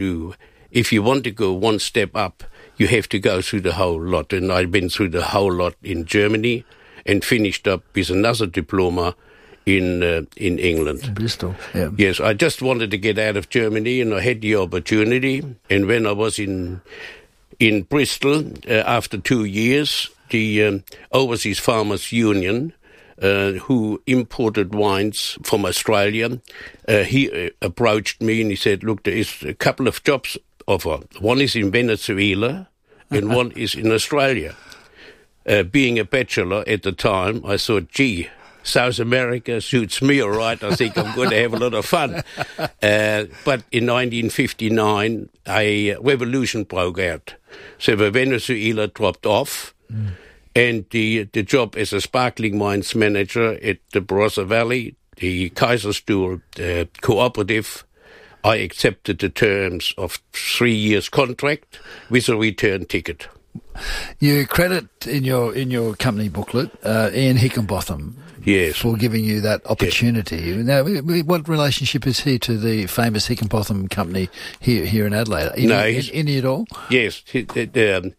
If you want to go one step up, you have to go through the whole lot. And I've been through the whole lot in Germany and finished up with another diploma in England. In Bristol, yeah. Yes, I just wanted to get out of Germany, and I had the opportunity. And when I was in Bristol, after 2 years, the Overseas Farmers Union, who imported wines from Australia, he approached me and he said, look, there is a couple of jobs offer. One is in Venezuela and one is in Australia. Being a bachelor at the time, I thought, gee, South America suits me all right. I think I'm going to have a lot of fun. But in 1959, a revolution broke out. So Venezuela dropped off, and the job as a sparkling wines manager at the Barossa Valley, the Kaiserstuhl cooperative, I accepted the terms of 3 years contract with a return ticket. You credit in your company booklet Ian Hickenbotham, yes, for giving you that opportunity. Yes. Now, what relationship is he to the famous Hickenbotham company here in Adelaide? Any at all? Yes, the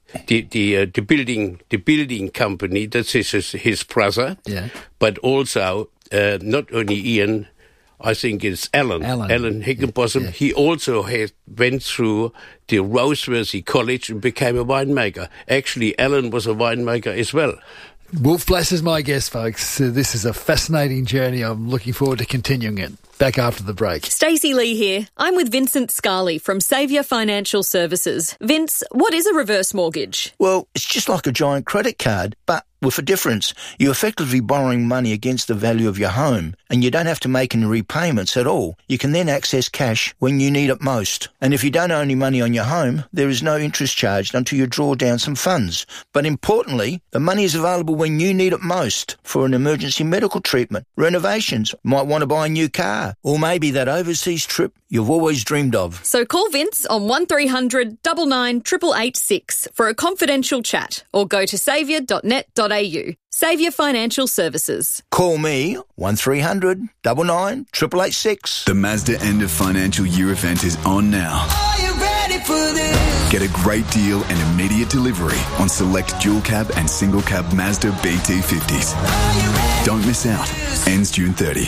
building company, that's his brother. Yeah, but also not only Ian. I think it's Alan Hickenbotham. Yeah. He also went through the Roseworthy College and became a winemaker. Actually, Alan was a winemaker as well. Wolf Blass is my guest, folks. This is a fascinating journey. I'm looking forward to continuing it. Back after the break. Stacey Lee here. I'm with Vincent Scarley from Saviour Financial Services. Vince, what is a reverse mortgage? Well, it's just like a giant credit card, but with a difference. You're effectively borrowing money against the value of your home, and you don't have to make any repayments at all. You can then access cash when you need it most. And if you don't owe any money on your home, there is no interest charged until you draw down some funds. But importantly, the money is available when you need it most for an emergency medical treatment, renovations, might want to buy a new car, or maybe that overseas trip you've always dreamed of. So call Vince on 1300 99 886 for a confidential chat, or go to saviour.net.au. Saviour Financial Services. Call me 1300 99 886. The Mazda End of Financial Year event is on now. Are you ready for this? Get a great deal and immediate delivery on select dual cab and single cab Mazda BT50s. Don't miss out. Ends June 30.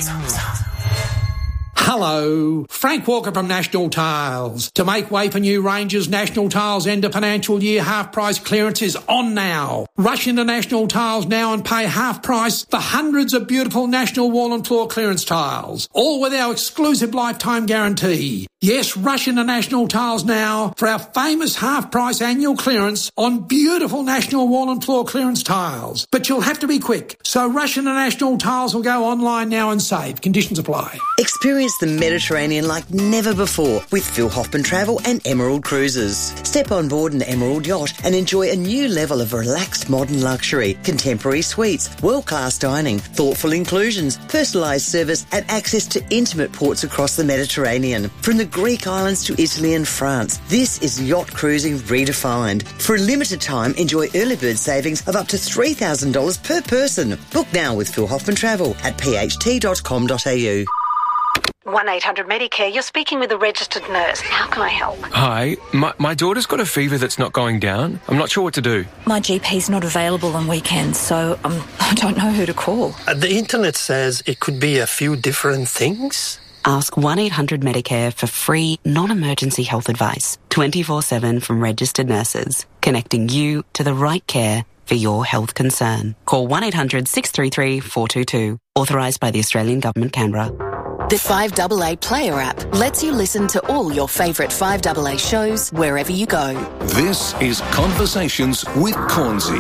Hello, Frank Walker from National Tiles. To make way for new ranges, National Tiles End of Financial Year half price clearance is on now. Rush into National Tiles now and pay half price for hundreds of beautiful National Wall and Floor clearance tiles, all with our exclusive lifetime guarantee. Yes, rush into National Tiles now for our famous half price annual clearance on beautiful National Wall and Floor clearance tiles. But you'll have to be quick, so rush into National Tiles or go online now and save. Conditions apply. Experience the Mediterranean like never before with Phil Hoffman Travel and Emerald Cruises. Step on board an Emerald yacht and enjoy a new level of relaxed modern luxury, contemporary suites, world-class dining, thoughtful inclusions, personalised service and access to intimate ports across the Mediterranean. From the Greek islands to Italy and France, this is yacht cruising redefined. For a limited time, enjoy early bird savings of up to $3,000 per person. Book now with Phil Hoffman Travel at pht.com.au. 1-800-Medicare, you're speaking with a registered nurse. How can I help? Hi, my daughter's got a fever that's not going down. I'm not sure what to do. My GP's not available on weekends, so I don't know who to call. The internet says it could be a few different things. Ask 1-800-Medicare for free, non-emergency health advice, 24/7 from registered nurses, connecting you to the right care for your health concern. Call 1-800-633-422. Authorised by the Australian Government, Canberra. The 5AA Player app lets you listen to all your favourite 5AA shows wherever you go. This is Conversations with Cornsey.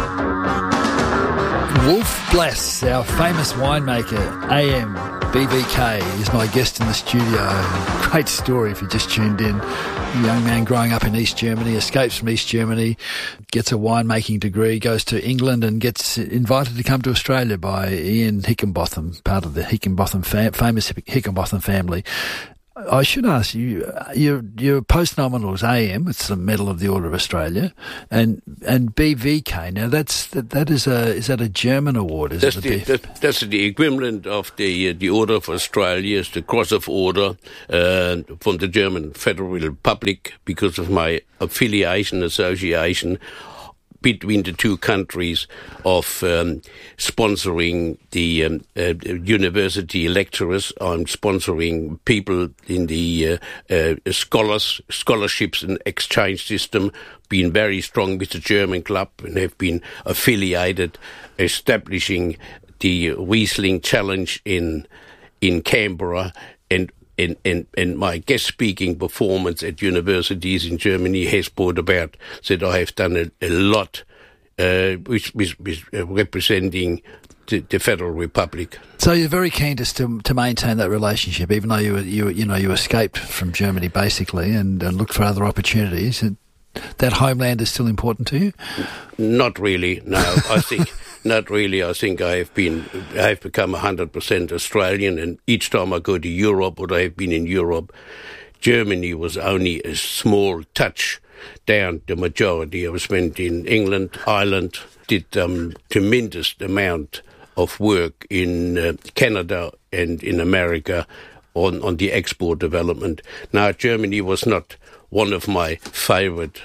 Wolf Blass, our famous winemaker, AM BBK, is my guest in the studio. Great story if you just tuned in. A young man growing up in East Germany, escapes from East Germany, gets a winemaking degree, goes to England and gets invited to come to Australia by Ian Hickenbotham, part of the Hickenbotham famous Hickenbotham family. I should ask you, your post-nominal is AM, it's the Medal of the Order of Australia, and BVK. Now is that a German award? That's the equivalent of the Order of Australia, is the Cross of Order from the German Federal Republic, because of my association between the two countries of sponsoring the university lecturers. I'm sponsoring people in the scholarships and exchange system, been very strong with the German club and have been affiliated, establishing the Riesling Challenge in Canberra, and my guest speaking performance at universities in Germany has brought about that I have done a lot with representing the Federal Republic. So you're very keen to maintain that relationship, even though you escaped from Germany basically and looked for other opportunities. That homeland is still important to you? Not really. No, I think. Not really. I think I have become 100% Australian, and each time I go to Europe, or I have been in Europe, Germany was only a small touch down the majority. I was spent in England, Ireland, did tremendous amount of work in Canada and in America on the export development. Now, Germany was not one of my favourite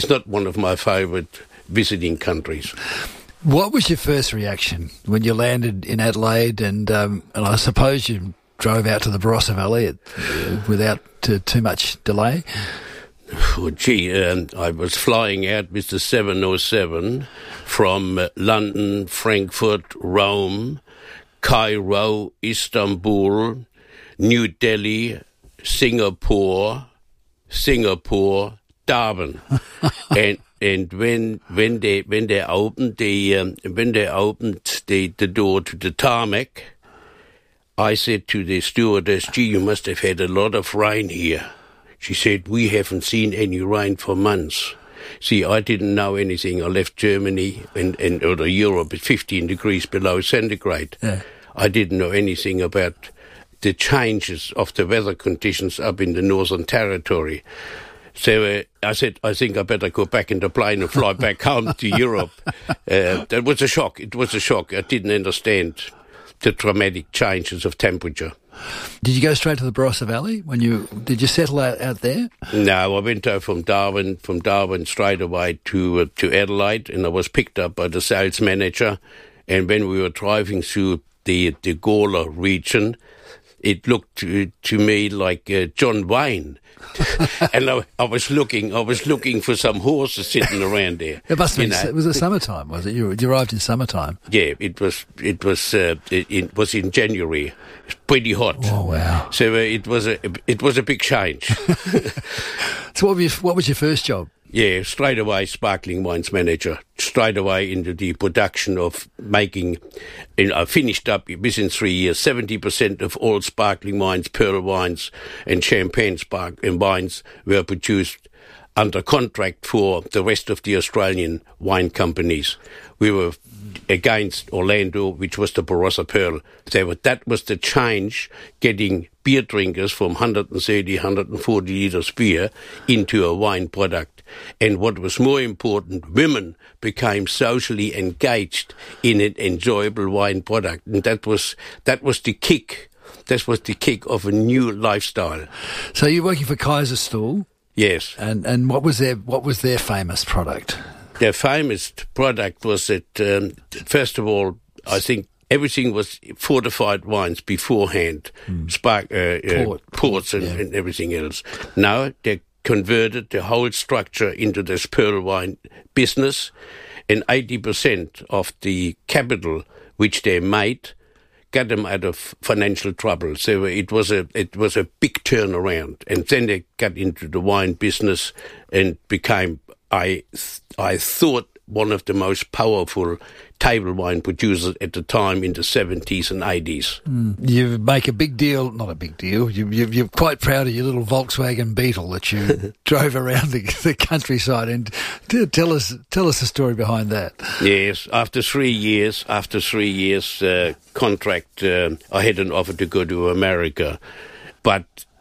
visiting countries. What was your first reaction when you landed in Adelaide, and I suppose you drove out to the Barossa Valley without too much delay? Oh, I was flying out with the 707 from London, Frankfurt, Rome, Cairo, Istanbul, New Delhi, Singapore, Durban, and when they opened the door to the tarmac, I said to the stewardess, "Gee, you must have had a lot of rain here." She said, "We haven't seen any rain for months." See, I didn't know anything. I left Germany and Europe at 15 degrees below centigrade. Yeah. I didn't know anything about the changes of the weather conditions up in the Northern Territory. So I said, I think I better go back in the plane and fly back home to Europe. That was a shock. It was a shock. I didn't understand the dramatic changes of temperature. Did you go straight to the Barossa Valley? Did you settle out there? No, I went out from Darwin straight away to Adelaide, and I was picked up by the sales manager. And when we were driving through the Gawler region, it looked to me like John Wayne. And I was looking for some horses sitting around there. It must have been. It was the summertime, was it? You arrived in summertime. Yeah, it was in January. It's pretty hot. Oh wow! So it was a big change. So what was your first job? Yeah, straight away sparkling wines manager. Straight away into the production of making. And I finished up within 3 years. 70% of all sparkling wines, pearl wines, and champagne sparkling wines were produced under contract for the rest of the Australian wine companies. We were against Orlando, which was the Barossa Pearl. That was the change, getting beer drinkers from 130, 140 litres beer into a wine product. And what was more important, women became socially engaged in an enjoyable wine product. And that was the kick. That was the kick of a new lifestyle. So you're working for Kaiserstuhl? Yes. And what was their famous product? Their famous product was that, first of all, I think everything was fortified wines beforehand, ports and everything else. Now they converted the whole structure into this pearl wine business, and 80% of the capital which they made got them out of financial trouble. So it was a big turnaround, and then they got into the wine business and became, I thought, one of the most powerful table wine producers at the time in the 70s and 80s. You make a big deal, not a big deal, you're quite proud of your little Volkswagen Beetle that you drove around the countryside. And tell us the story behind that. Yes, after 3 years contract, I had an offer to go to America. But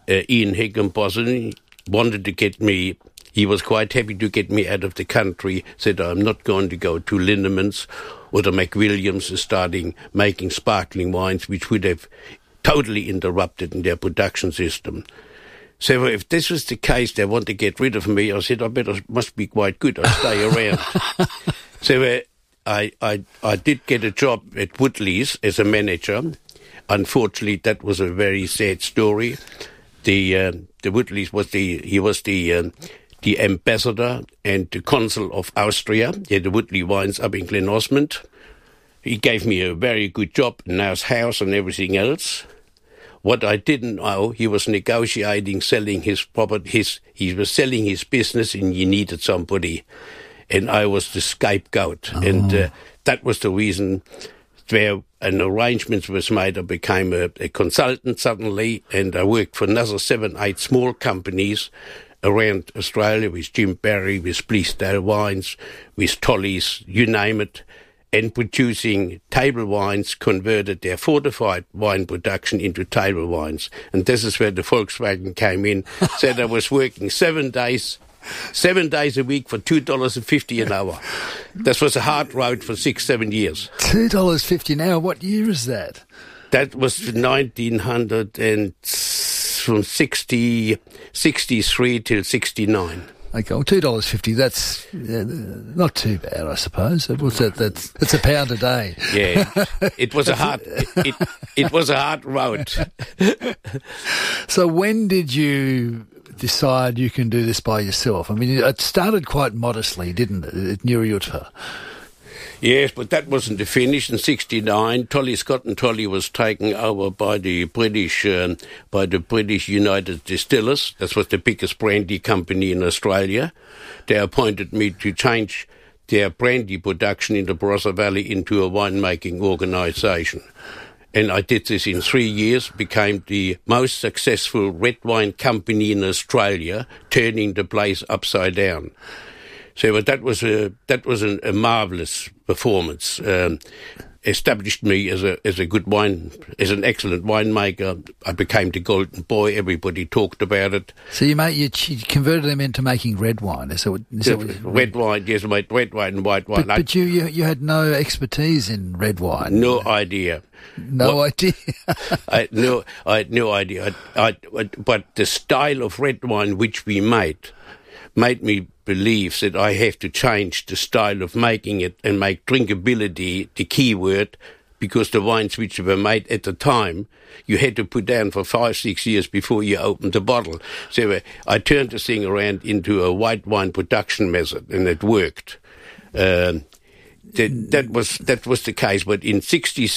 Ian Higginbotham wanted to get me. He was quite happy to get me out of the country, said I'm not going to go to Lindemans or the McWilliams starting making sparkling wines, which would have totally interrupted in their production system. So if this was the case, they want to get rid of me. I said, must be quite good. I'll stay around. So I did get a job at Woodley's as a manager. Unfortunately, that was a very sad story. The Woodley's was the ambassador and the consul of Austria. He had the Woodley wines up in Glen Osmond. He gave me a very good job in his house and everything else. What I didn't know, he was negotiating, selling his property. He was selling his business, and he needed somebody, and I was the scapegoat. Oh. And that was the reason where an arrangement was made. I became a consultant suddenly, and I worked for another 7-8 small companies around Australia with Jim Barry, with Bleasdale Wines, with Tolly's, you name it, and producing table wines, converted their fortified wine production into table wines. And this is where the Volkswagen came in, said I was working 7 days a week for $2.50 an hour. This was a hard road for 6-7 years. $2.50 an hour? What year is that? That was 1900 and from 63 till 69. Okay, well, $2.50, that's not too bad, I suppose. That's a pound a day. Yeah, it was a hard road. So when did you decide you can do this by yourself? I mean, it started quite modestly, didn't it, at Nuriutva? Yes, but that wasn't the finish. In 1969, Tolly Scott and Tolly was taken over by the British United Distillers. That was the biggest brandy company in Australia. They appointed me to change their brandy production in the Barossa Valley into a winemaking organisation. And I did this in 3 years, became the most successful red wine company in Australia, turning the place upside down. So, but that was a marvelous performance. Established me as an excellent winemaker. I became the golden boy. Everybody talked about it. So you converted them into making red wine. Red wine, yes, I made red wine and white wine. But you had no expertise in red wine. No idea. I had no idea. But the style of red wine which we made me believe that I have to change the style of making it and make drinkability the key word, because the wines which were made at the time, you had to put down for 5-6 years before you opened the bottle. So I turned the thing around into a white wine production method, and it worked. That was the case. But in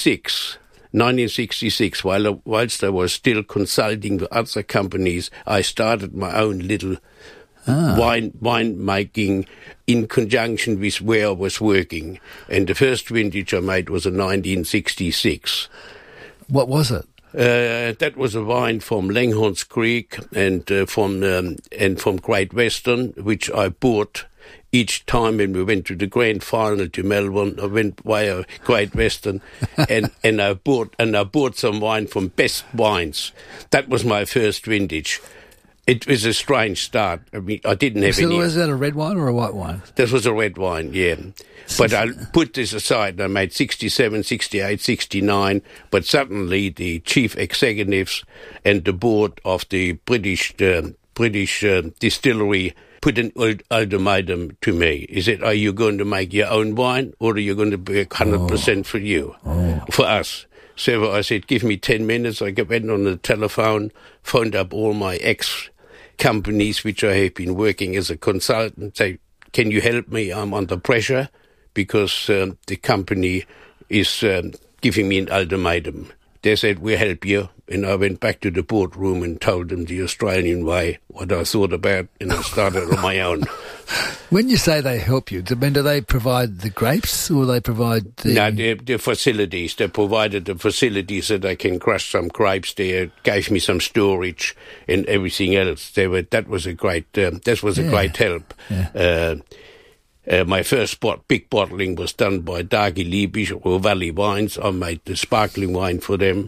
1966, whilst I was still consulting with other companies, I started my own little wine making in conjunction with where I was working. And the first vintage I made was in 1966. What was it? That was a wine from Langhorns Creek and from Great Western, which I bought each time when we went to the grand final to Melbourne. I went via Great Western and I bought some wine from Best Wines. That was my first vintage. It was a strange start. I mean, I didn't have any. So was that a red wine or a white wine? This was a red wine, yeah. But I put this aside. I made 67, 68, 69. But suddenly the chief executives and the board of the British distillery put an ultimatum to me. He said, are you going to make your own wine, or are you going to be 100% for you, for us? So I said, give me 10 minutes. I went on the telephone, phoned up all my ex-companies which I have been working as a consultant, say, can you help me? I'm under pressure because the company is giving me an ultimatum. They said, we'll help you. And I went back to the boardroom and told them the Australian way, what I thought about, and I started on my own. When you say they help you, do they provide the grapes, or they provide the... No, the facilities. They provided the facilities that I can crush some grapes. They gave me some storage and everything else. That was a great help. Yeah. My first big bottling was done by Dargie Liebisch or Valley Wines. I made the sparkling wine for them.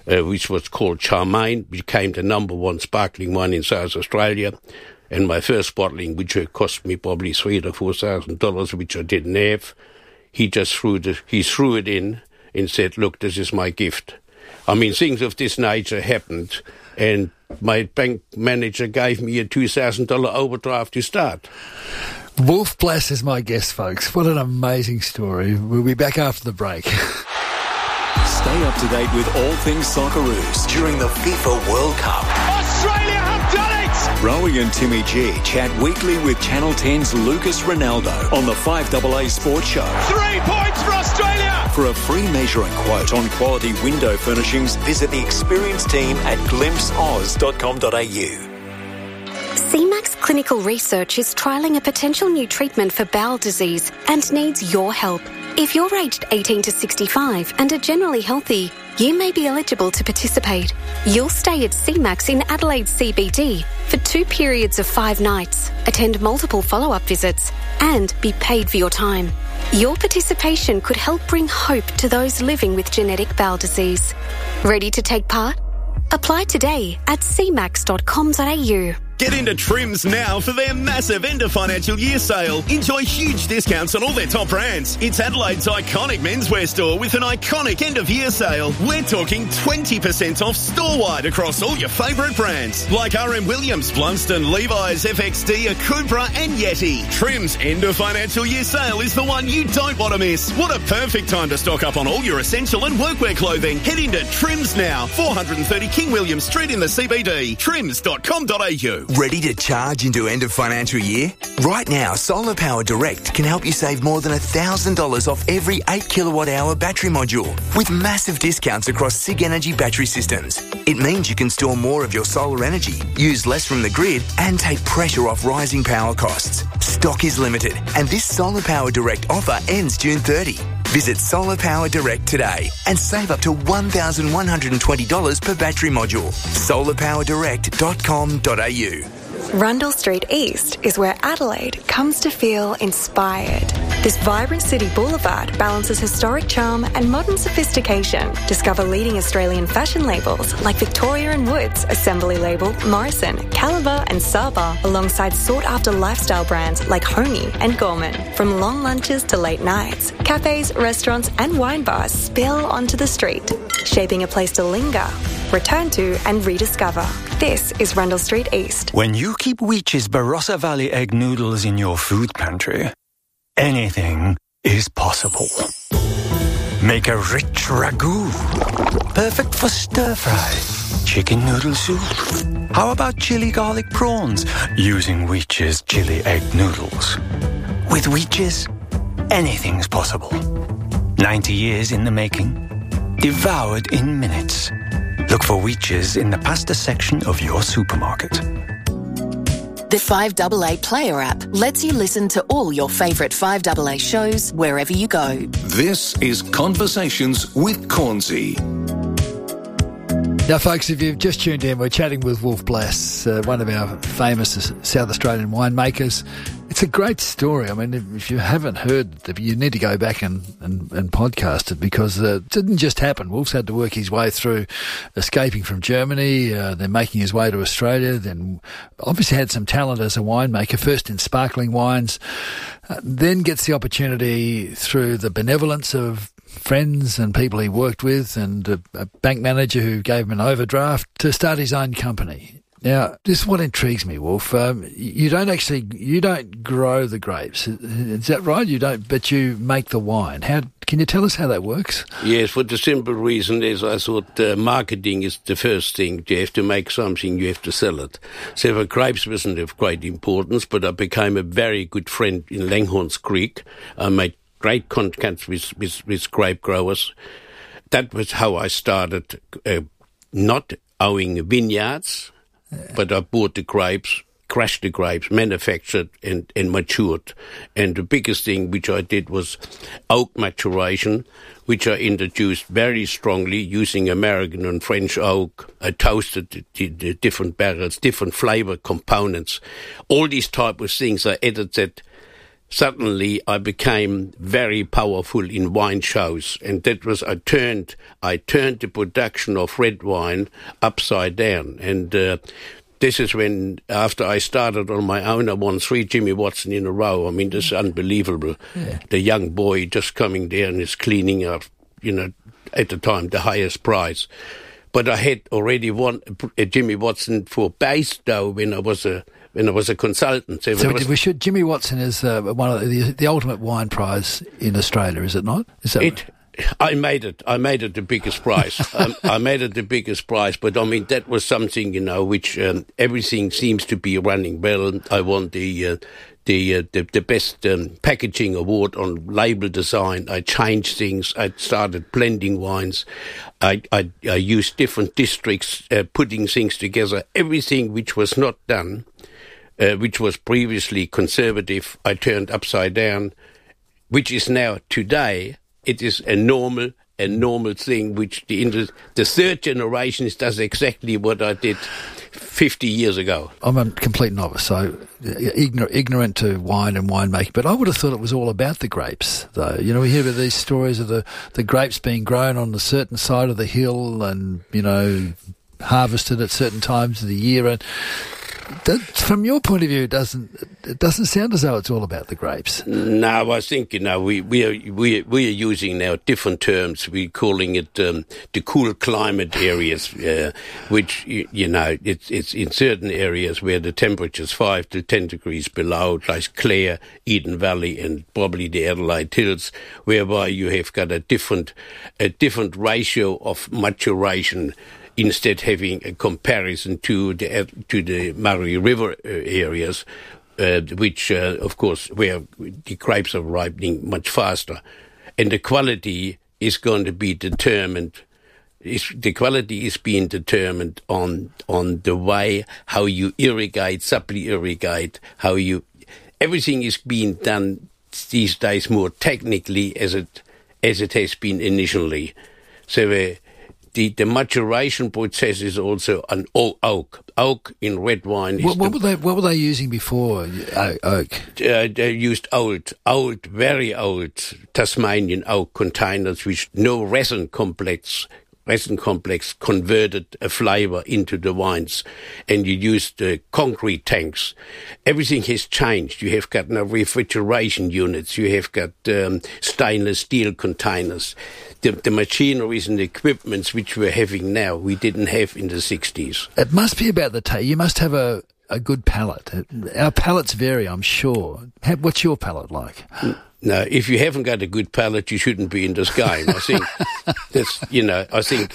which was called Charmaine, became the number one sparkling wine in South Australia. And my first bottling, which cost me probably $3,000 to $4,000, which I didn't have, he just threw it in and said, "Look, this is my gift." I mean, things of this nature happened, and my bank manager gave me a $2,000 overdraft to start. Wolf Blass is my guest, folks. What an amazing story. We'll be back after the break. Stay up to date with all things Socceroos during the FIFA World Cup. Australia have done it! Rowie and Timmy G chat weekly with Channel 10's Lucas Ronaldo on the 5AA Sports Show. 3 points for Australia! For a free measure and quote on quality window furnishings, visit the experienced team at glimpseoz.com.au. CMAX Clinical Research is trialling a potential new treatment for bowel disease and needs your help. If you're aged 18 to 65 and are generally healthy, you may be eligible to participate. You'll stay at CMAX in Adelaide CBD for 2 periods of 5 nights, attend multiple follow-up visits, and be paid for your time. Your participation could help bring hope to those living with genetic bowel disease. Ready to take part? Apply today at cmax.com.au. Get into Trims now for their massive end of financial year sale. Enjoy huge discounts on all their top brands. It's Adelaide's iconic menswear store with an iconic end of year sale. We're talking 20% off store-wide across all your favourite brands like RM Williams, Blundstone, Levi's, FXD, Akubra and Yeti. Trims end of financial year sale is the one you don't want to miss. What a perfect time to stock up on all your essential and workwear clothing. Head into Trims now, 430 King William Street in the CBD. Trims.com.au. Ready to charge into end of financial year? Right now, Solar Power Direct can help you save more than $1,000 off every 8 kilowatt hour battery module with massive discounts across SIG Energy battery systems. It means you can store more of your solar energy, use less from the grid, and take pressure off rising power costs. Stock is limited, and this Solar Power Direct offer ends June 30. Visit Solar Power Direct today and save up to $1,120 per battery module. solarpowerdirect.com.au. Rundle Street East is where Adelaide comes to feel inspired. This vibrant city boulevard balances historic charm and modern sophistication. Discover leading Australian fashion labels like Victoria and Woods, Assembly Label, Morrison, Caliber and Saba, alongside sought-after lifestyle brands like Honey and Gorman. From long lunches to late nights, cafes, restaurants and wine bars spill onto the street, shaping a place to linger, return to and rediscover. This is Rundle Street East. When you keep Weech's Barossa Valley egg noodles in your food pantry, anything is possible. Make a rich ragu, perfect for stir-fry, chicken noodle soup. How about chili garlic prawns using Weech's chili egg noodles? With Weech's, anything's possible. 90 years in the making, devoured in minutes. Look for Weech's in the pasta section of your supermarket. The 5AA Player app lets you listen to all your favourite 5AA shows wherever you go. This is Conversations with Cornsey. Now, folks, if you've just tuned in, we're chatting with Wolf Blass, one of our famous South Australian winemakers. It's a great story. I mean, if you haven't heard it, you need to go back and podcast it, because it didn't just happen. Wolf's had to work his way through escaping from Germany, then making his way to Australia, then obviously had some talent as a winemaker, first in sparkling wines, then gets the opportunity through the benevolence of friends and people he worked with and a bank manager who gave him an overdraft to start his own company. Now, this is what intrigues me, Wolf. You don't grow the grapes. Is that right? You don't, but you make the wine. Can you tell us how that works? Yes, for the simple reason is I thought marketing is the first thing. You have to make something, you have to sell it. So for grapes wasn't of great importance, but I became a very good friend in Langhorns Creek. I made great contacts with grape growers. That was how I started, not owning vineyards, but I bought the grapes, crushed the grapes, manufactured and matured. And the biggest thing which I did was oak maturation, which I introduced very strongly using American and French oak. I toasted the different barrels, different flavor components. All these type of things I added that suddenly I became very powerful in wine shows, and that was I turned the production of red wine upside down, and this is when, after I started on my own, I won 3 Jimmy Watson in a row. I mean, this is unbelievable. Yeah. The young boy just coming there and is cleaning up, at the time, the highest prize. But I had already won a Jimmy Watson for Bairstow when I was a consultant. Jimmy Watson is one of the ultimate wine prize in Australia, is it not? Is that I made it the biggest prize. I made it the biggest prize, but I mean that was something which everything seems to be running well. I won the best packaging award on label design. I changed things. I started blending wines. I used different districts, putting things together. Everything which was not done, which was previously conservative, I turned upside down, which is now today. It is a normal thing, which the third generation does exactly what I did 50 years ago. I'm a complete novice, so ignorant to wine and winemaking, but I would have thought it was all about the grapes, though. We hear about these stories of the grapes being grown on a certain side of the hill and, harvested at certain times of the year. And that, from your point of view, it doesn't sound as though it's all about the grapes. No, I think we are using now different terms. We're calling it the cool climate areas, which it's in certain areas where the temperature is 5 to 10 degrees below, like Clare, Eden Valley, and probably the Adelaide Hills, whereby you have got a different ratio of maturation. Instead, having a comparison to the Murray River areas, which, of course, where the grapes are ripening much faster, and the quality is going to be determined. The quality is being determined on the way how you irrigate, supply-irrigate, everything is being done these days more technically as it has been initially. So. The maturation process is also an oak. Oak in red wine. What were they using before oak? They used old, very old Tasmanian oak containers, which no resin complex converted a flavour into the wines, and you used concrete tanks. Everything has changed. You have got now refrigeration units. You have got stainless steel containers. The machineries and the equipments which we're having now, we didn't have in the 60s. It must be about the taste. You must have a good palate. Our palates vary, I'm sure. What's your palate like? No, if you haven't got a good palate, you shouldn't be in this game. I think that's, I think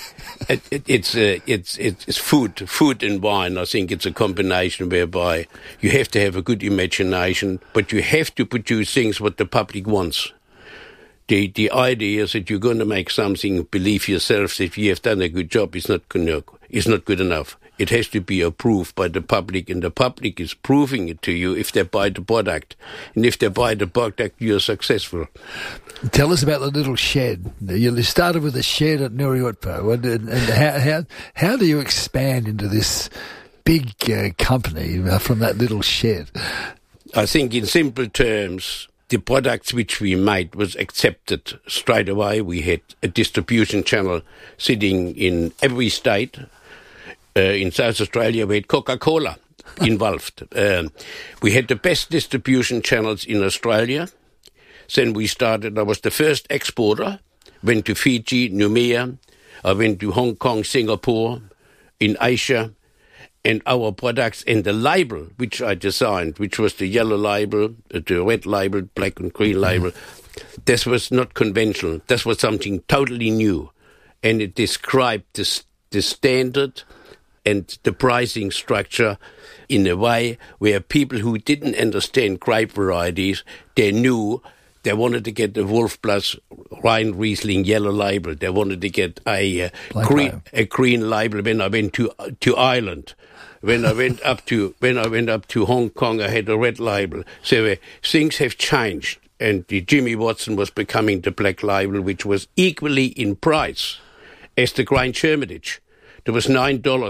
it's food and wine. I think it's a combination whereby you have to have a good imagination, but you have to produce things what the public wants. The idea is that you're going to make something, believe yourself that you have done a good job, is not good enough. It has to be approved by the public, and the public is proving it to you if they buy the product. And if they buy the product, you're successful. Tell us about the little shed. You started with a shed at Nuriutpo, and how do you expand into this big company from that little shed? I think in simple terms, the products which we made was accepted straight away. We had a distribution channel sitting in every state. In South Australia, we had Coca-Cola involved. We had the best distribution channels in Australia. Then we started, I was the first exporter, went to Fiji, Noumea, I went to Hong Kong, Singapore, in Asia, and our products and the label which I designed, which was the yellow label, the red label, black and green label, this was not conventional. This was something totally new, and it described the standard and the pricing structure in a way where people who didn't understand grape varieties, they knew they wanted to get the Wolf Plus Rhine Riesling yellow label. They wanted to get a green label. When I went to Ireland, when I went up to Hong Kong, I had a red label. So things have changed, and the Jimmy Watson was becoming the black label, which was equally in price as the Grange Hermitage. There was $9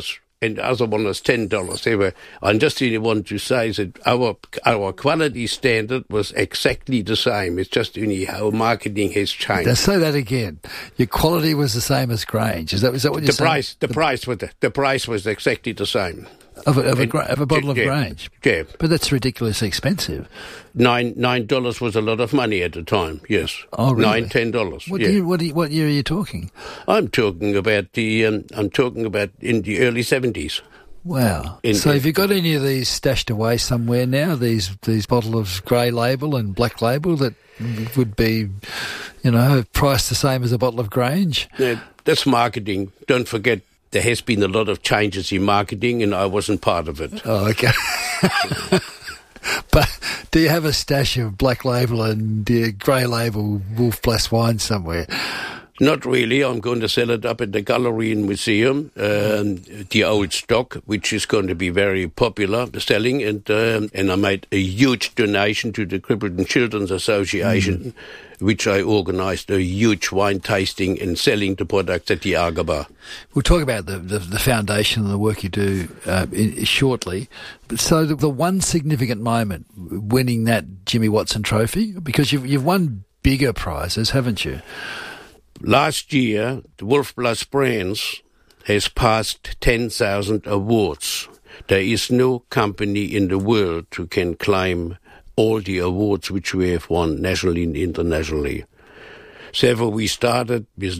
and the other one was $10. I just really want to say that our quality standard was exactly the same. It's just only how marketing has changed. Now say that again. Your quality was the same as Grange. Is that what you're saying? The price was exactly the same. Of a bottle of Grange? Yeah. But that's ridiculously expensive. $9 was a lot of money at the time, yes. Oh, really? $10. What year are you talking? I'm talking about in the early 70s. Wow. Have you got any of these stashed away somewhere now, these bottle of grey label and black label that would be, priced the same as a bottle of Grange? Yeah, that's marketing. Don't forget, there has been a lot of changes in marketing, and I wasn't part of it. Oh, okay. But do you have a stash of black label and grey label Wolf Blass wine somewhere? Not really. I'm going to sell it up at the Gallery and Museum, the old stock, which is going to be very popular selling. And I made a huge donation to the Crippleton Children's Association, which I organised a huge wine tasting and selling the products at the Agaba. We'll talk about the foundation and the work you do shortly. So the one significant moment, winning that Jimmy Watson Trophy, because you've won bigger prizes, haven't you? Last year, the Wolf Blass Brands has passed 10,000 awards. There is no company in the world who can claim all the awards which we have won nationally and internationally. So we started with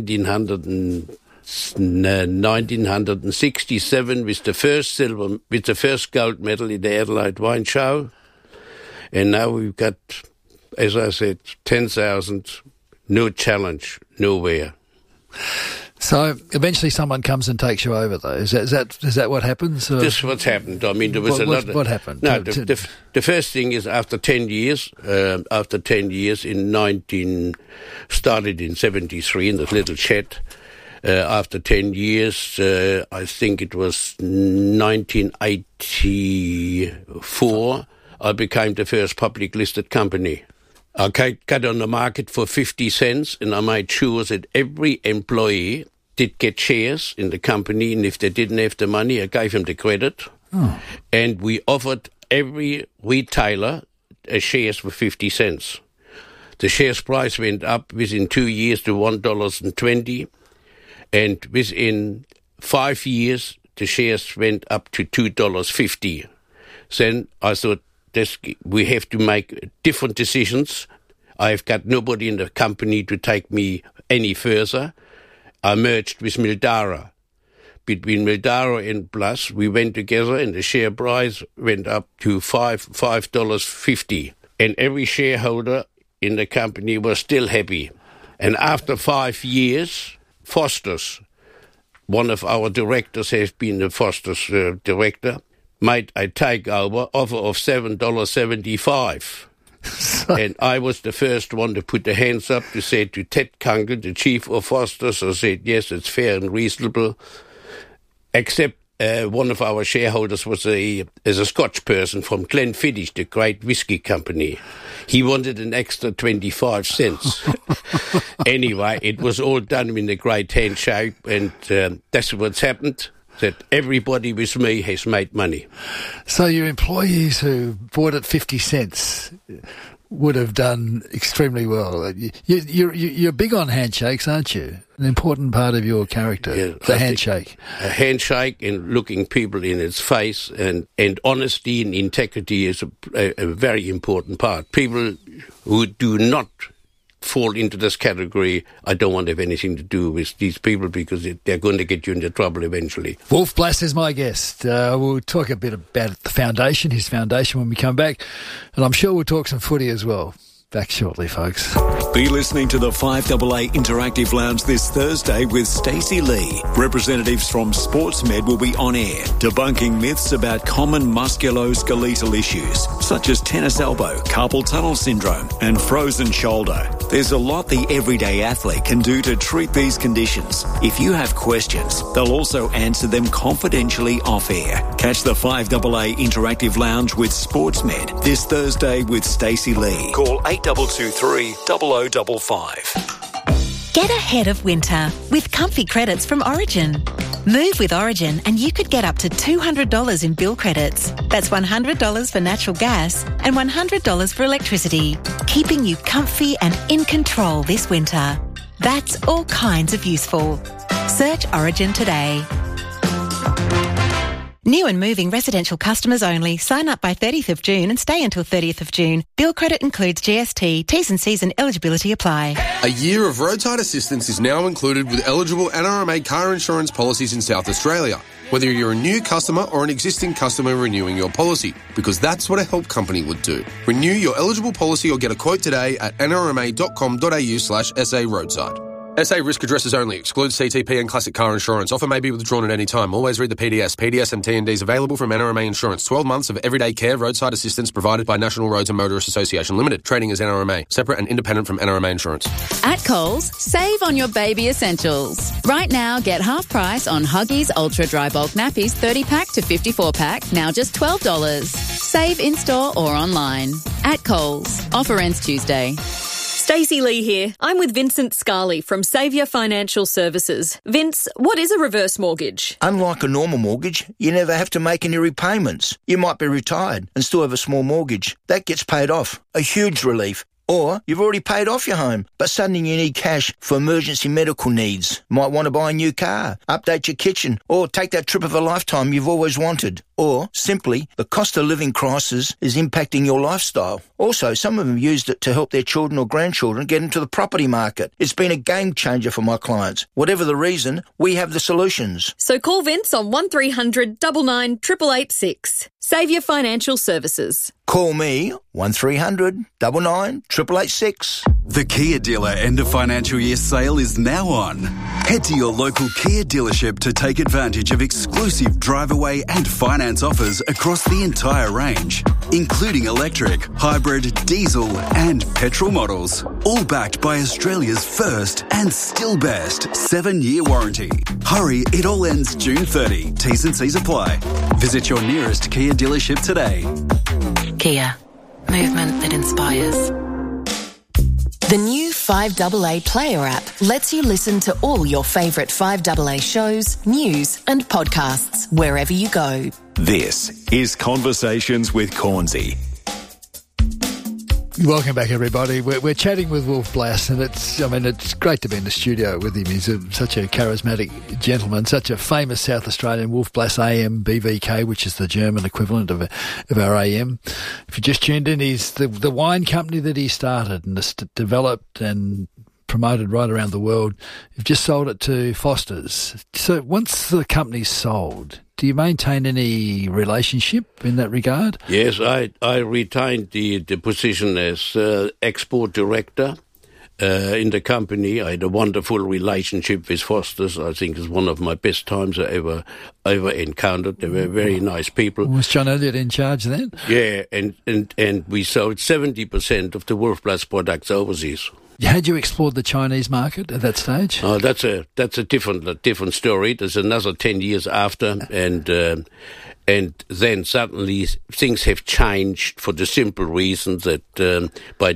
1967 with the first gold medal in the Adelaide Wine Show, and now we've got, as I said, 10,000. No challenge, nowhere. So eventually someone comes and takes you over, though. Is that what happens? This is what's happened. I mean, there was what happened? No, the first thing is after 10 years, started in 73 in this little shed. After 10 years, I think it was 1984, I became the first public listed company. I got on the market for 50 cents, and I made sure that every employee did get shares in the company, and if they didn't have the money, I gave them the credit. Oh. And we offered every retailer shares for 50 cents. The shares price went up within 2 years to $1.20, and within 5 years, the shares went up to $2.50. Then I thought, we have to make different decisions. I've got nobody in the company to take me any further. I merged with Mildara. Between Mildara and Blass, we went together, and the share price went up to $5.50. And every shareholder in the company was still happy. And after 5 years, Foster's, one of our directors has been the Foster's director, made a takeover offer of $7.75. And I was the first one to put the hands up to say to Ted Kunkel, the chief of Foster's, I said, yes, it's fair and reasonable, except one of our shareholders was a Scotch person from Glenfiddich, the great whiskey company. He wanted an extra 25 cents. Anyway, it was all done in a great handshake, and that's what's happened. That everybody with me has made money. So your employees who bought at 50 cents would have done extremely well. You're big on handshakes, aren't you? An important part of your character, yeah, the handshake. A handshake and looking people in its face, and honesty and integrity is a very important part. People who do not fall into this category, I don't want to have anything to do with these people, because they're going to get you into trouble eventually. Wolf Blass is my guest. We'll talk a bit about the foundation, his foundation, when we come back. And I'm sure we'll talk some footy as well. Back shortly, folks. Be listening to the 5AA Interactive Lounge this Thursday with Stacey Lee. Representatives from SportsMed will be on air, debunking myths about common musculoskeletal issues, such as tennis elbow, carpal tunnel syndrome, and frozen shoulder. There's a lot the everyday athlete can do to treat these conditions. If you have questions, they'll also answer them confidentially off air. Catch the 5AA Interactive Lounge with SportsMed this Thursday with Stacey Lee. Call 8223 0055. Get ahead of winter with comfy credits from Origin. Move with Origin and you could get up to $200 in bill credits. That's $100 for natural gas and $100 for electricity, keeping you comfy and in control this winter. That's all kinds of useful. Search Origin today. New and moving residential customers only. Sign up by 30th of June and stay until 30th of June. Bill credit includes GST. T's and C's and eligibility apply. A year of roadside assistance is now included with eligible NRMA car insurance policies in South Australia, whether you're a new customer or an existing customer renewing your policy, because that's what a help company would do. Renew your eligible policy or get a quote today at nrma.com.au/SA roadside. SA risk addresses only. Excludes CTP and classic car insurance. Offer may be withdrawn at any time. Always read the PDS. PDS and T&Ds available from NRMA Insurance. 12 months of everyday care roadside assistance provided by National Roads and Motorists Association Limited. Trading as NRMA. Separate and independent from NRMA Insurance. At Coles, save on your baby essentials. Right now, get half price on Huggies Ultra Dry Bulk Nappies 30-pack to 54-pack. Now just $12. Save in-store or online. At Coles. Offer ends Tuesday. Stacey Lee here. I'm with Vincent Scarley from Saviour Financial Services. Vince, what is a reverse mortgage? Unlike a normal mortgage, you never have to make any repayments. You might be retired and still have a small mortgage. That gets paid off. A huge relief. Or you've already paid off your home, but suddenly you need cash for emergency medical needs. Might want to buy a new car, update your kitchen, or take that trip of a lifetime you've always wanted. Or, simply, the cost of living crisis is impacting your lifestyle. Also, some of them used it to help their children or grandchildren get into the property market. It's been a game changer for my clients. Whatever the reason, we have the solutions. So call Vince on 1300 99 886. Saviour Financial Services. Call me 1300 99 886. The Kia dealer end of financial year sale is now on. Head to your local Kia dealership to take advantage of exclusive drive away and finance offers across the entire range, including electric, hybrid, diesel and petrol models, all backed by Australia's first and still best 7-year warranty. Hurry, it all ends June 30. T's and C's apply. Visit your nearest Kia dealership today. Kia. Movement that inspires. The new 5AA Player app lets you listen to all your favourite 5AA shows, news and podcasts wherever you go. This is Conversations with Cornsey. Welcome back, everybody. We're chatting with Wolf Blass, and it's great to be in the studio with him. He's such a charismatic gentleman, such a famous South Australian. Wolf Blass AM BVK, which is the German equivalent of our AM. If you just tuned in, he's the wine company that he started and developed and promoted right around the world. You've just sold it to Foster's. So once the company's sold, do you maintain any relationship in that regard? Yes, I retained the position as export director in the company. I had a wonderful relationship with Foster's. I think it's one of my best times I ever encountered. They were very nice people. Was John Elliott in charge then? Yeah, and we sold 70% of the Wolf Blass products overseas. Had you explored the Chinese market at that stage? Oh, that's a different story. There's another 10 years after, and then suddenly things have changed for the simple reason that by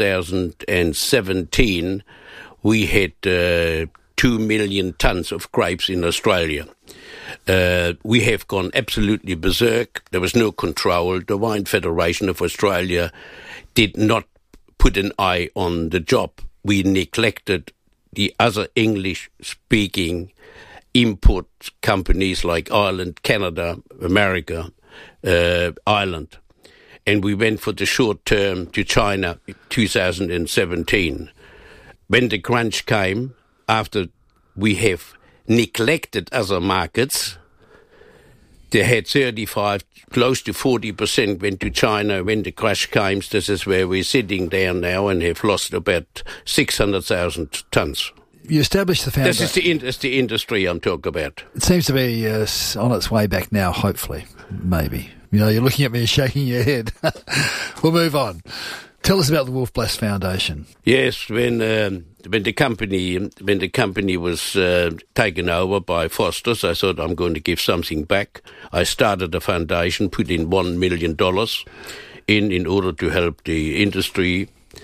2017 we had 2 million tons of grapes in Australia. We have gone absolutely berserk. There was no control. The Wine Federation of Australia did not put an eye on the job. We neglected the other English-speaking import companies like Ireland, Canada, America, Ireland. And we went for the short term to China in 2017. When the crunch came, after we have neglected other markets, they had 35, close to 40% went to China. When the crash came, this is where we're sitting down now and have lost about 600,000 tons. You established the foundation. That's the industry I'm talking about. It seems to be on its way back now, hopefully, maybe. You know, you're looking at me and shaking your head. We'll move on. Tell us about the Wolf Blass Foundation. Yes, when the company was taken over by Foster's, I thought I'm going to give something back. I started a foundation, put in $1 million in order to help the industry.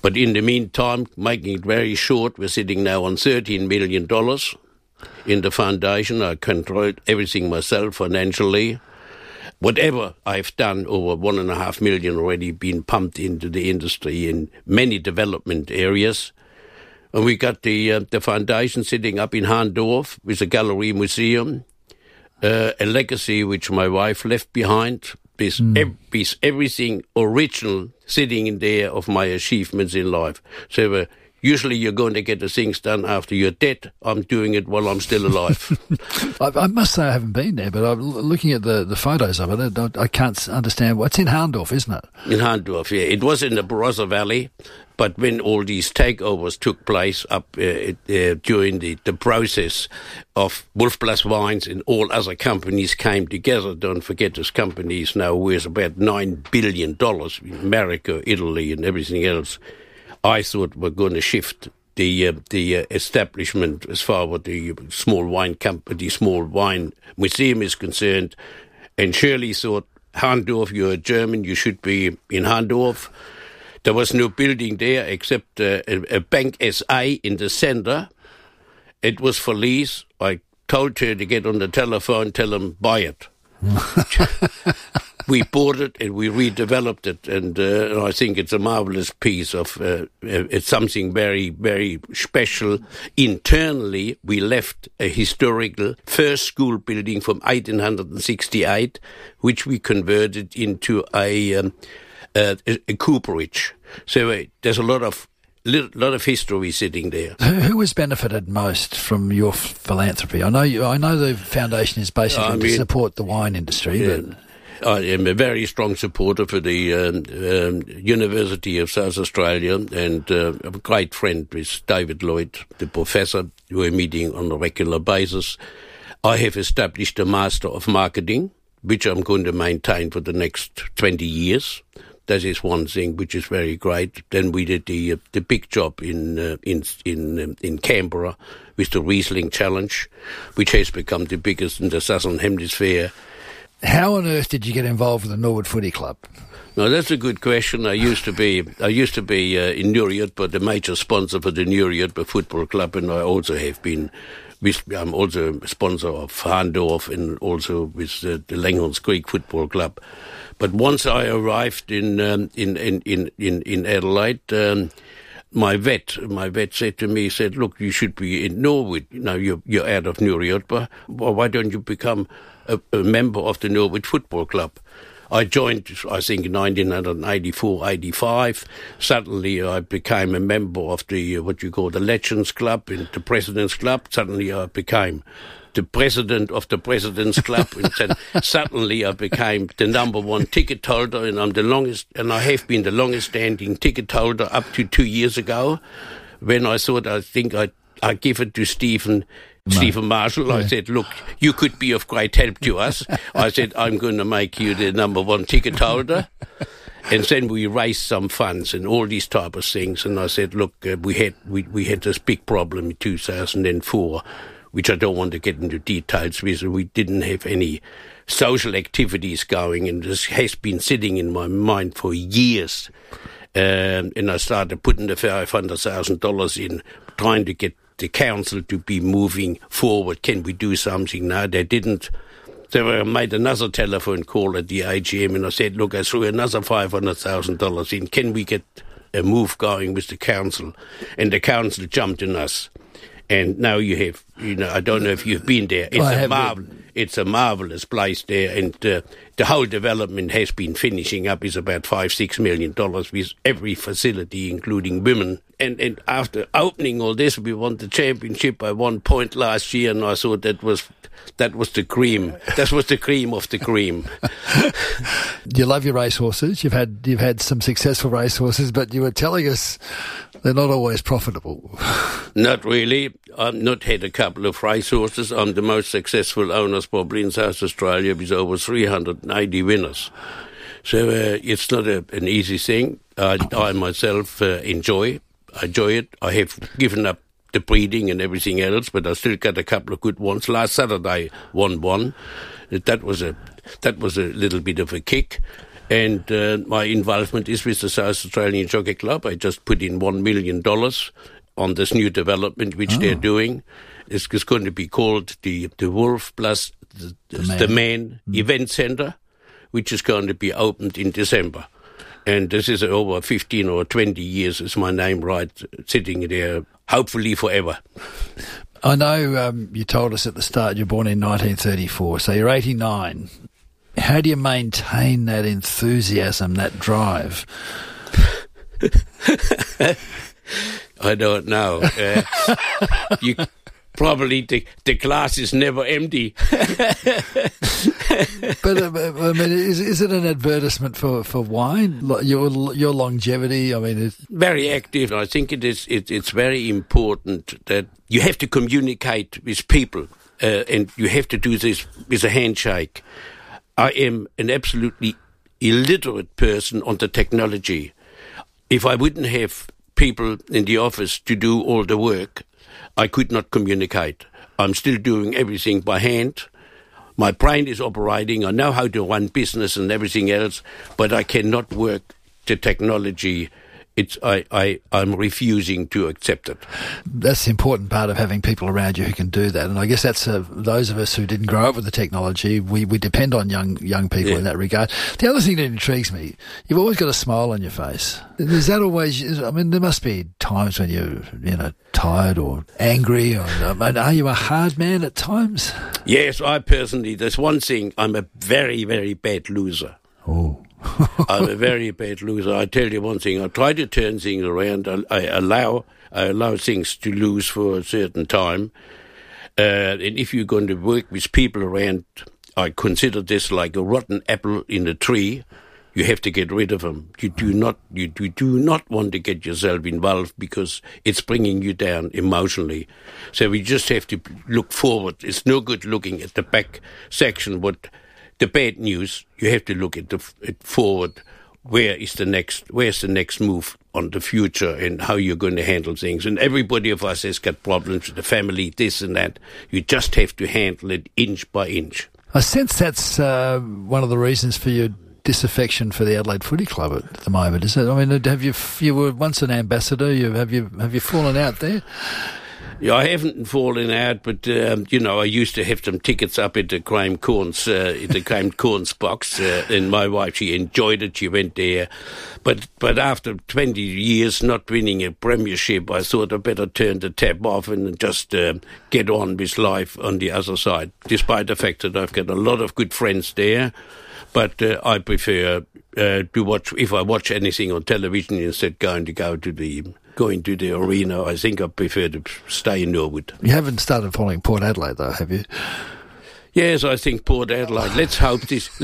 But in the meantime, making it very short, we're sitting now on $13 million in the foundation. I control everything myself financially. Whatever I've done, over $1.5 million already been pumped into the industry in many development areas. And we got the foundation sitting up in Hahndorf with a gallery museum, a legacy which my wife left behind, with everything original sitting in there of my achievements in life. So usually you're going to get the things done after you're dead. I'm doing it while I'm still alive. I must say I haven't been there, but I'm looking at the photos of it. I can't understand. It's in Hahndorf, isn't it? In Hahndorf, yeah. It was in the Barossa Valley, but when all these takeovers took place up during the process of Wolfblass Wines and all other companies came together, don't forget this company is now worth about $9 billion in America, Italy and everything else. I thought we're going to shift the establishment as far as the small wine company, small wine museum is concerned. And Shirley thought, Hahndorf, you're a German, you should be in Hahndorf. There was no building there except a Bank SA in the center. It was for lease. I told her to get on the telephone, tell them, buy it. We bought it and we redeveloped it, and I think it's a marvelous piece of it's something very, very special. Internally, we left a historical first school building from 1868, which we converted into a cooperage. So there's a lot of history sitting there. Who has benefited most from your philanthropy? I know the foundation is basically to support the wine industry, but I am a very strong supporter for the University of South Australia, and a great friend with David Lloyd, the professor, who are meeting on a regular basis. I have established a Master of Marketing, which I'm going to maintain for the next 20 years. That is one thing which is very great. Then we did the big job in Canberra with the Riesling Challenge, which has become the biggest in the Southern Hemisphere. How on earth did you get involved with the Norwood Footy Club? No, that's a good question. I used to be in Newryutba, the major sponsor for the Newryutba Football Club, and I also have been. I'm also a sponsor of Hahndorf and also with the Langhorns Creek Football Club. But once I arrived in Adelaide, my vet said to me, look, you should be in Norwood. Now you're out of Newryutba. Well, why don't you become a member of the Norwood Football Club? I joined, I think, in 1984-85. Suddenly I became a member of the, what you call the Legends Club and the President's Club. Suddenly I became the president of the President's Club, and then suddenly I became the number one ticket holder, and I have been the longest standing ticket holder up to 2 years ago, when I thought I give it to Stephen Marshall. Yeah. I said, look, you could be of great help to us. I said, I'm going to make you the number one ticket holder. And then we raised some funds and all these type of things. And I said, look, we had this big problem in 2004, which I don't want to get into details with. We didn't have any social activities going, and this has been sitting in my mind for years. And I started putting the $500,000 in, trying to get the council to be moving forward. Can we do something now? They didn't. So I made another telephone call at the AGM, and I said, look, I threw another $500,000 in. Can we get a move going with the council? And the council jumped on us. And now you have, I don't know if you've been there. It's a marvelous place there, and the whole development has been finishing up. Is about $5-6 million with every facility, including women. And after opening all this, we won the championship by 1 point last year, and I thought that was the cream. That was the cream of the cream. You love your racehorses. You've had some successful racehorses, but you were telling us they're not always profitable. Not really. I've not had a couple of racehorses. I'm the most successful owners probably in South Australia with over 380 winners. So it's not an easy thing. I myself enjoy it. I have given up the breeding and everything else, but I still got a couple of good ones. Last Saturday, won one. That was a little bit of a kick. And my involvement is with the South Australian Jockey Club. I just put in $1 million on this new development which they're doing. It's going to be called the Wolf plus the Man Event Centre, which is going to be opened in December. And this is over 15 or 20 years, is my name right, sitting there, hopefully forever. I know you told us at the start you're born in 1934, so you're 89. How do you maintain that enthusiasm, that drive? I don't know. You probably the glass is never empty. But I mean, is it an advertisement for wine? Your longevity. I mean, it's very active. I think it's very important that you have to communicate with people, and you have to do this with a handshake. I am an absolutely illiterate person on the technology. If I wouldn't have people in the office to do all the work, I could not communicate. I'm still doing everything by hand. My brain is operating. I know how to run business and everything else, but I cannot work the technology. I'm refusing to accept it. That's the important part of having people around you who can do that. And I guess that's those of us who didn't grow up with the technology, we depend on young people in that regard. The other thing that intrigues me, you've always got a smile on your face. Is that always, I mean, there must be times when you're, tired or angry. Are you a hard man at times? Yes, I personally, there's one thing, I'm a very, very bad loser. Oh. I'm a very bad loser. I tell you one thing, I try to turn things around. I allow things to lose for a certain time. And if you're going to work with people around, I consider this like a rotten apple in a tree. You have to get rid of them. You do not want to get yourself involved because it's bringing you down emotionally. So we just have to look forward. It's no good looking at the back section, but the bad news, you have to look at forward. Where's the next move on the future and how you're going to handle things? And everybody of us has got problems with the family, this and that. You just have to handle it inch by inch. I sense that's one of the reasons for your disaffection for the Adelaide Footy Club at the moment, is it? I mean, you were once an ambassador. Have you fallen out there? Yeah, I haven't fallen out, but I used to have some tickets up at the Crime Corns, box, and my wife, she enjoyed it. She went there, but after 20 years not winning a premiership, I thought I better turn the tap off and just get on with life on the other side. Despite the fact that I've got a lot of good friends there, but I prefer to watch. If I watch anything on television instead going to the arena, I think I prefer to stay in Norwood. You haven't started following Port Adelaide, though, have you? Yes, I think Port Adelaide. Let's hope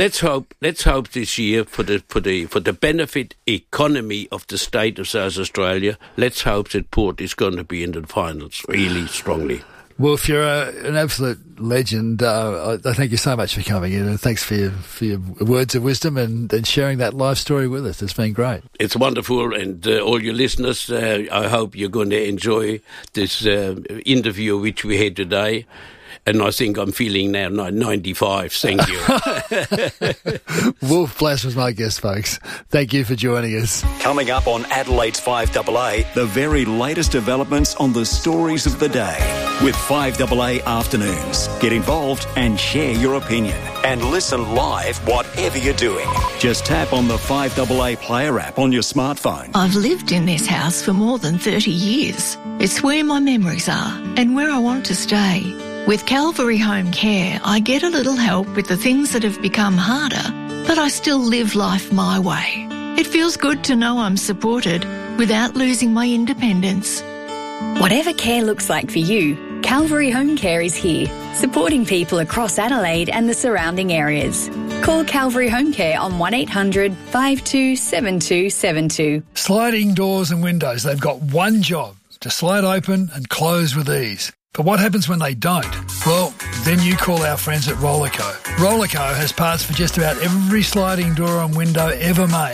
this year for the benefit economy of the state of South Australia. Let's hope that Port is going to be in the finals really strongly. Well, if you're an absolute legend, I thank you so much for coming in, and thanks for your words of wisdom and sharing that life story with us. It's been great. It's wonderful, and all your listeners, I hope you're going to enjoy this interview which we had today. And I think I'm feeling now 95. Thank you. Wolf Blass was my guest, folks. Thank you for joining us. Coming up on Adelaide's 5AA, the very latest developments on the stories of the day with 5AA Afternoons. Get involved and share your opinion. And listen live whatever you're doing. Just tap on the 5AA Player app on your smartphone. I've lived in this house for more than 30 years. It's where my memories are and where I want to stay. With Calvary Home Care, I get a little help with the things that have become harder, but I still live life my way. It feels good to know I'm supported without losing my independence. Whatever care looks like for you, Calvary Home Care is here, supporting people across Adelaide and the surrounding areas. Call Calvary Home Care on 1800 527272. Sliding doors and windows, they've got one job, to slide open and close with ease. But what happens when they don't? Well, then you call our friends at Rollerco. Rollerco has parts for just about every sliding door and window ever made.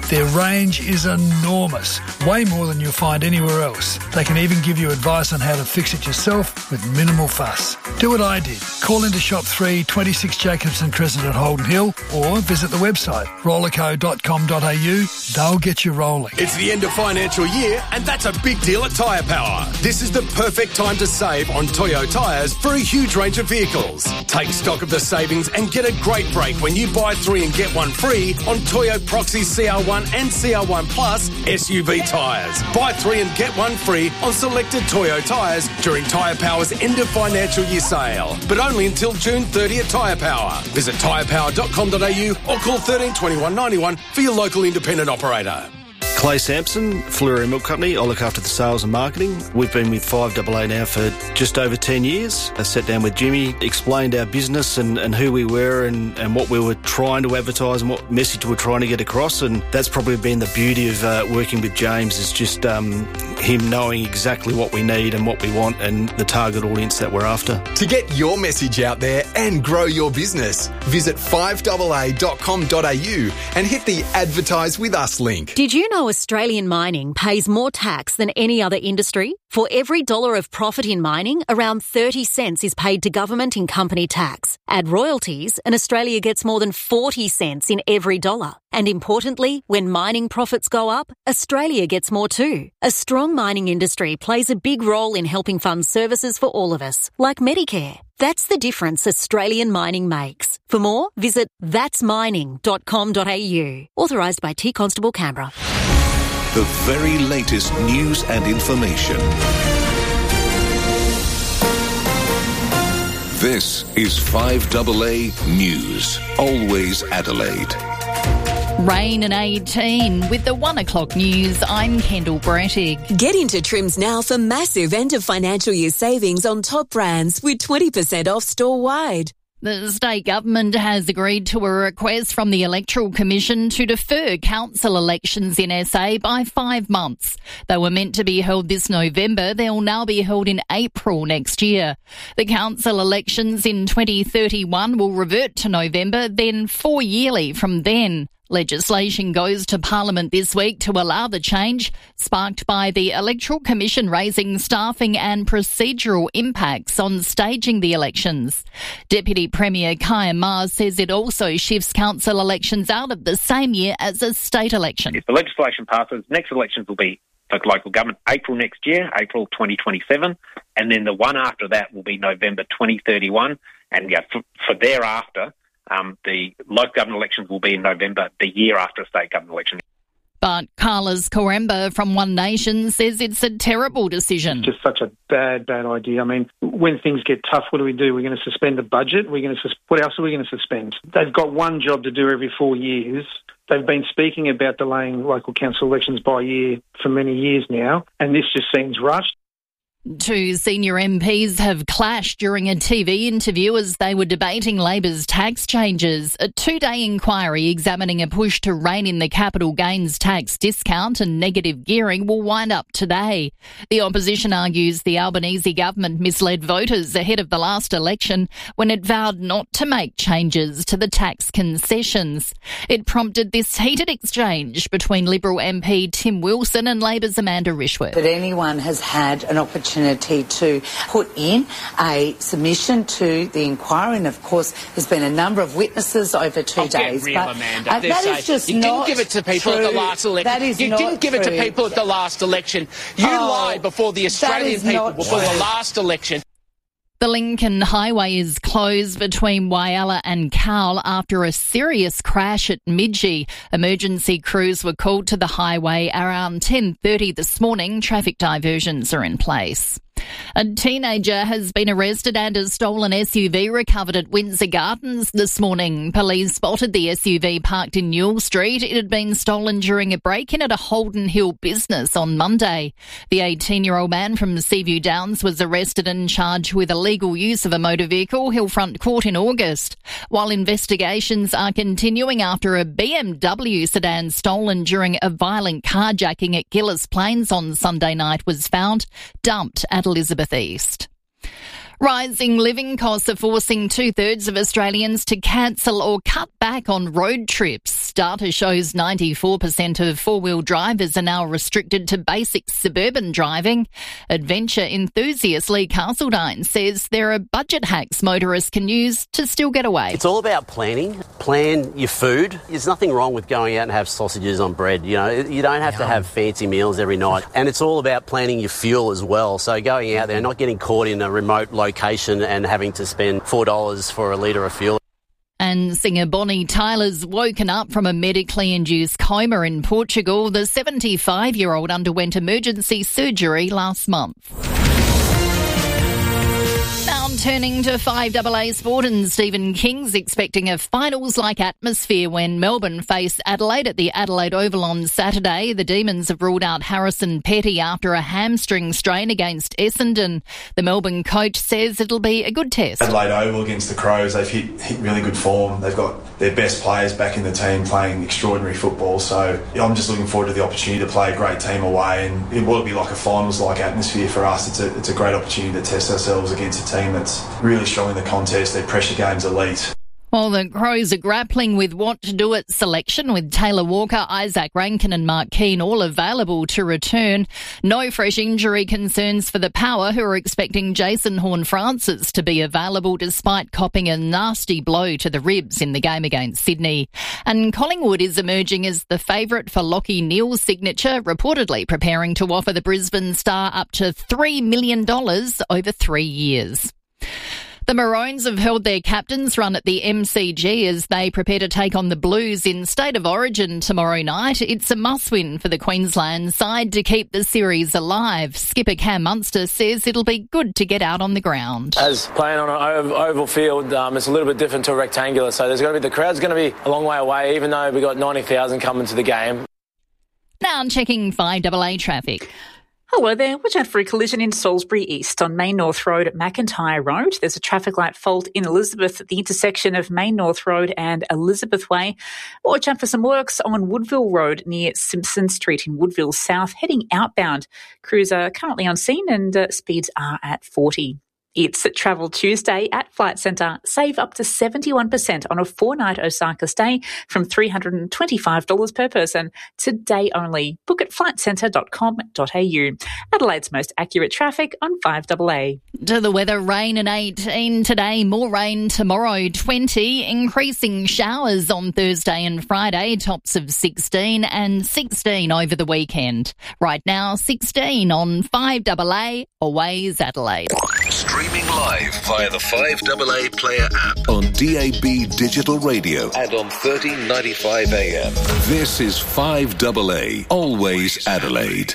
Their range is enormous, way more than you'll find anywhere else. They can even give you advice on how to fix it yourself with minimal fuss. Do what I did. Call into Shop 3, 26 Jacobson Crescent at Holden Hill, or visit the website rollerco.com.au. They'll get you rolling. It's the end of financial year, and that's a big deal at Tyre Power. This is the perfect time to save on Toyo tyres for a huge range of vehicles. Take stock of the savings and get a great break when you buy 3 and get 1 free on Toyo Proxy CR1 and CR1 Plus SUV tyres. Buy 3 and get 1 free on selected Toyo tyres during Tyre Power's end of financial year sale, but only until June 30 at Tyre Power. Visit tyrepower.com.au or call 13 21 91 for your local independent operator. Clay Sampson, Fleury Milk Company. I look after the sales and marketing. We've been with 5AA now for just over 10 years. I sat down with Jimmy, explained our business and who we were and what we were trying to advertise and what message we were trying to get across. And that's probably been the beauty of working with James, is just him knowing exactly what we need and what we want and the target audience that we're after. To get your message out there and grow your business, visit 5AA.com.au and hit the Advertise With Us link. Did you know Australian mining pays more tax than any other industry? For every $1 of profit in mining, around 30 cents is paid to government in company tax. Add royalties, and Australia gets more than 40 cents in every dollar. And importantly, when mining profits go up, Australia gets more too. A strong mining industry plays a big role in helping fund services for all of us, like Medicare. That's the difference Australian mining makes. For more, visit thatsmining.com.au. Authorised by T Constable Canberra. The very latest news and information. This is 5AA News. Always Adelaide. Rain and 18 with the 1 o'clock news. I'm Kendall Brettig. Get into Trims now for massive end of financial year savings on top brands with 20% off store-wide. The state government has agreed to a request from the Electoral Commission to defer council elections in SA by 5 months. They were meant to be held this November. They'll now be held in April next year. The council elections in 2031 will revert to November, then 4 yearly from then. Legislation goes to Parliament this week to allow the change, sparked by the Electoral Commission raising staffing and procedural impacts on staging the elections. Deputy Premier Kaya Ma says it also shifts council elections out of the same year as a state election. If the legislation passes, next elections will be for local government April next year, April 2027, and then the one after that will be November 2031, and for thereafter, the local government elections will be in November, the year after a state government election. But Carlos Coremba from One Nation says it's a terrible decision. It's just such a bad idea. I mean, when things get tough, what do? We're going to suspend the budget? What else are we going to suspend? They've got one job to do every 4 years. They've been speaking about delaying local council elections by a year for many years now, and this just seems rushed. 2 senior MPs have clashed during a TV interview as they were debating Labor's tax changes. A 2-day inquiry examining a push to rein in the capital gains tax discount and negative gearing will wind up today. The opposition argues the Albanese government misled voters ahead of the last election when it vowed not to make changes to the tax concessions. It prompted this heated exchange between Liberal MP Tim Wilson and Labor's Amanda Rishworth. That anyone has had an opportunity to put in a submission to the inquiry, and of course there's been a number of witnesses over 2 days. Real, but Amanda. that is just you not didn't give it to people true. at the last election. That is you not didn't give it to true. people at the last election. You lied before the Australian people before the last election. The Lincoln Highway is closed between Whyalla and Cowell after a serious crash at Midgee. Emergency crews were called to the highway around 10:30 this morning. Traffic diversions are in place. A teenager has been arrested and a stolen SUV recovered at Windsor Gardens this morning. Police spotted the SUV parked in Newell Street. It had been stolen during a break-in at a Holden Hill business on Monday. The 18-year-old man from Seaview Downs was arrested and charged with illegal use of a motor vehicle, Hillfront Court in August. While investigations are continuing after a BMW sedan stolen during a violent carjacking at Gillis Plains on Sunday night was found, dumped at Elizabeth East. Rising living costs are forcing 2/3 of Australians to cancel or cut back on road trips. Data shows 94% of four-wheel drivers are now restricted to basic suburban driving. Adventure enthusiast Lee Castledine says there are budget hacks motorists can use to still get away. It's all about planning. Plan your food. There's nothing wrong with going out and have sausages on bread. You know, you don't have to have fancy meals every night. And it's all about planning your fuel as well. So going out there, not getting caught in a remote location and having to spend $4 for a litre of fuel. And singer Bonnie Tyler's woken up from a medically induced coma in Portugal. The 75-year-old underwent emergency surgery last month. Now turning to 5AA sport, and Stephen King's expecting a finals-like atmosphere when Melbourne face Adelaide at the Adelaide Oval on Saturday. The Demons have ruled out Harrison Petty after a hamstring strain against Essendon. The Melbourne coach says it'll be a good test. Adelaide Oval against the Crows, they've hit really good form. They've got their best players back in the team playing extraordinary football. So I'm just looking forward to the opportunity to play a great team away, and it will be like a finals-like atmosphere for us. It's a great opportunity to test ourselves against a team that's really strong in the contest. Their pressure game's elite. Well, the Crows are grappling with what to do at selection, with Taylor Walker, Isaac Rankin and Mark Keane all available to return. No fresh injury concerns for the Power, who are expecting Jason Horne-Francis to be available despite copping a nasty blow to the ribs in the game against Sydney. And Collingwood is emerging as the favourite for Lachie Neale's signature, reportedly preparing to offer the Brisbane star up to $3 million over 3 years. The Maroons have held their captain's run at the MCG as they prepare to take on the Blues in State of Origin tomorrow night. It's a must-win for the Queensland side to keep the series alive. Skipper Cam Munster says it'll be good to get out on the ground. As playing on an oval field, it's a little bit different to a rectangular, so the crowd's going to be a long way away, even though we've got 90,000 coming to the game. Now checking 5AA traffic. Hello there. Watch out for a collision in Salisbury East on Main North Road at McIntyre Road. There's a traffic light fault in Elizabeth at the intersection of Main North Road and Elizabeth Way. Watch out for some works on Woodville Road near Simpson Street in Woodville South, heading outbound. Crews are currently on scene and speeds are at 40. It's Travel Tuesday at Flight Centre. Save up to 71% on a 4-night Osaka stay from $325 per person. Today only. Book at flightcentre.com.au. Adelaide's most accurate traffic on 5AA. To the weather, rain at 18 today, more rain tomorrow, 20. Increasing showers on Thursday and Friday, tops of 16 and 16 over the weekend. Right now, 16 on 5AA, Always Adelaide. Streaming live via the 5AA Player app on DAB Digital Radio and on 1395 AM. This is 5AA, Always Adelaide.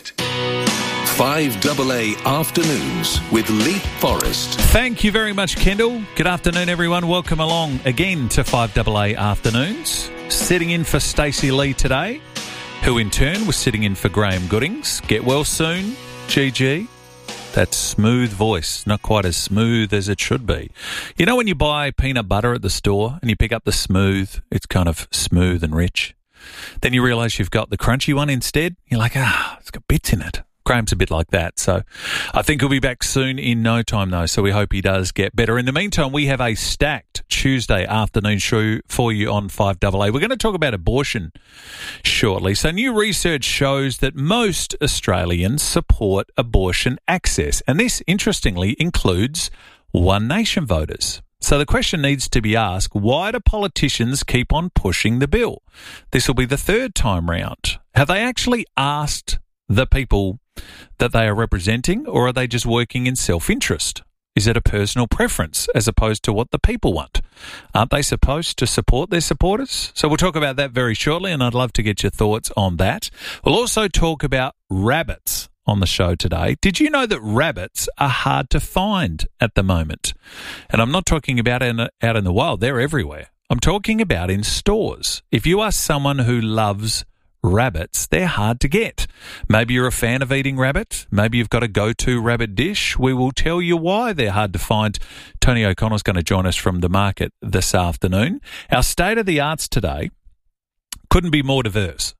5AA Afternoons with Lee Forrest. Thank you very much, Kendall. Good afternoon, everyone. Welcome along again to 5AA Afternoons. Sitting in for Stacey Lee today, who in turn was sitting in for Graham Goodings. Get well soon, GG. That smooth voice, not quite as smooth as it should be. You know when you buy peanut butter at the store and you pick up the smooth, it's kind of smooth and rich. Then you realise you've got the crunchy one instead. You're like, it's got bits in it. Graham's a bit like that. So I think he'll be back soon in no time, though. So we hope he does get better. In the meantime, we have a stacked Tuesday afternoon show for you on 5AA. We're going to talk about abortion shortly. So new research shows that most Australians support abortion access. And this, interestingly, includes One Nation voters. So the question needs to be asked, why do politicians keep on pushing the bill? This will be the third time round. Have they actually asked the people that they are representing, or are they just working in self-interest? Is it a personal preference as opposed to what the people want? Aren't they supposed to support their supporters? So we'll talk about that very shortly, and I'd love to get your thoughts on that. We'll also talk about rabbits on the show today. Did you know that rabbits are hard to find at the moment? And I'm not talking about out in the wild. They're everywhere. I'm talking about in stores. If you are someone who loves rabbits, they're hard to get. Maybe you're a fan of eating rabbit. Maybe you've got a go-to rabbit dish. We will tell you why they're hard to find. Tony O'Connor's going to join us from the market this afternoon. Our state of the arts today couldn't be more diverse.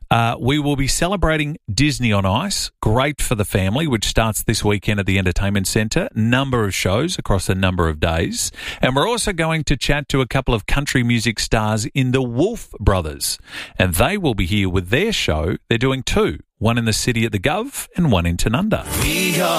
We will be celebrating Disney on Ice, great for the family, which starts this weekend at the Entertainment Centre. Number of shows across a number of days. And we're also going to chat to a couple of country music stars in the Wolf Brothers. And they will be here with their show. They're doing two, one in the city at the Gov and one in Tanunda. We are